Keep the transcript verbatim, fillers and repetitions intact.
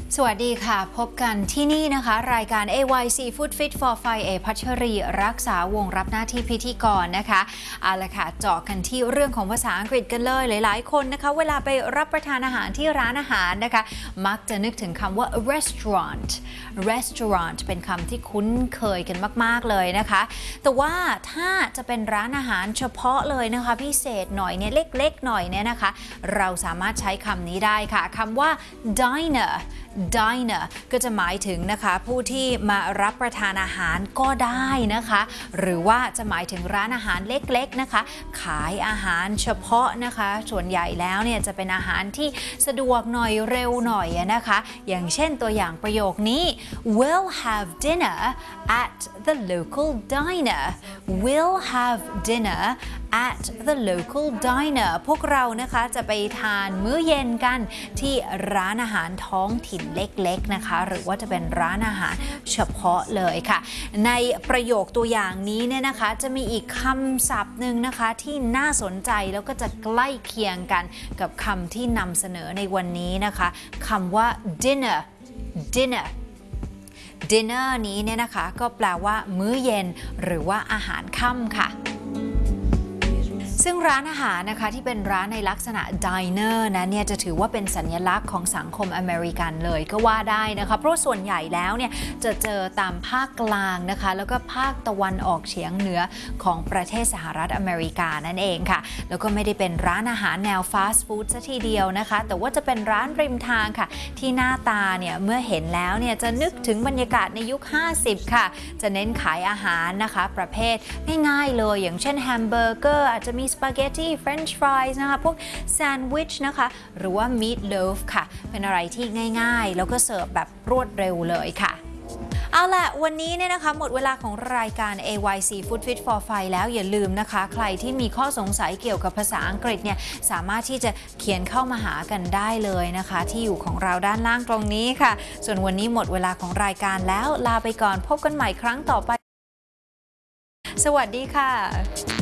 สวัสดีค่ะพบกันที่นี่นะคะรายการ เอ วาย ซี Food Fit for Five เอพัชรีรักษาวงรับหน้าที่พิธีกรนะคะเอาละค่ะเจาะกันที่เรื่องของภาษาอังกฤษกันเลยหลายๆคนนะคะเวลาไปรับประทานอาหารที่ร้านอาหารนะคะมักจะนึกถึงคำว่า restaurant restaurant เป็นคำที่คุ้นเคยกันมากๆเลยนะคะแต่ว่าถ้าจะเป็นร้านอาหารเฉพาะเลยนะคะพิเศษหน่อยเนี่ยเล็กๆหน่อยเนี่ยนะคะเราสามารถใช้คำนี้ได้ค่ะคำว่า diner diner ก็จะหมายถึงนะคะผู้ที่มารับประทานอาหารก็ได้นะคะหรือว่าจะหมายถึงร้านอาหารเล็กๆนะคะขายอาหารเฉพาะนะคะส่วนใหญ่แล้วเนี่ยจะเป็นอาหารที่สะดวกหน่อยเร็วหน่อยนะคะอย่างเช่นตัวอย่างประโยคนี้ We'll have dinner at the local diner We'll have dinner at the local diner พวกเรานะคะจะไปทานมื้อเย็นกันที่ร้านอาหารท้องถิ่นเล็กๆนะคะหรือว่าจะเป็นร้านอาหารเฉพาะเลยค่ะในประโยคตัวอย่างนี้เนี่ยนะคะจะมีอีกคำศัพท์หนึ่งนะคะที่น่าสนใจแล้วก็จะใกล้เคียงกันกับคำที่นำเสนอในวันนี้นะคะคำว่า dinner dinner dinner นี้เนี่ยนะคะก็แปลว่ามื้อเย็นหรือว่าอาหารค่ำค่ะซึ่งร้านอาหารนะคะที่เป็นร้านในลักษณะ diner นะเนี่ยจะถือว่าเป็นสัญลักษณ์ของสังคมอเมริกันเลยก็ว่าได้นะคะเพราะส่วนใหญ่แล้วเนี่ยจะเจอตามภาคกลางนะคะแล้วก็ภาคตะวันออกเฉียงเหนือของประเทศสหรัฐอเมริกานั่นเองค่ะแล้วก็ไม่ได้เป็นร้านอาหารแนวฟาสต์ฟู้ดซะทีเดียวนะคะแต่ว่าจะเป็นร้านริมทางค่ะที่หน้าตาเนี่ยเมื่อเห็นแล้วเนี่ยจะนึกถึงบรรยากาศในยุคห้าสิบค่ะจะเน้นขายอาหารนะคะประเภทง่ายๆเลยอย่างเช่นแฮมเบอร์เกอร์อาจจะมีสปาเกตตี้เฟรนช์ฟรายส์นะคะพวกแซนด์วิชนะคะหรือว่ามีทโลฟค่ะเป็นอะไรที่ง่ายๆแล้วก็เสิร์ฟแบบรวดเร็วเลยค่ะเอาล่ะวันนี้เนี่ยนะคะหมดเวลาของรายการ เอ วาย ซี Food Fit for Five แล้วอย่าลืมนะคะใครที่มีข้อสงสัยเกี่ยวกับภาษาอังกฤษเนี่ยสามารถที่จะเขียนเข้ามาหากันได้เลยนะคะที่อยู่ของเราด้านล่างตรงนี้ค่ะส่วนวันนี้หมดเวลาของรายการแล้วลาไปก่อนพบกันใหม่ครั้งต่อไปสวัสดีค่ะ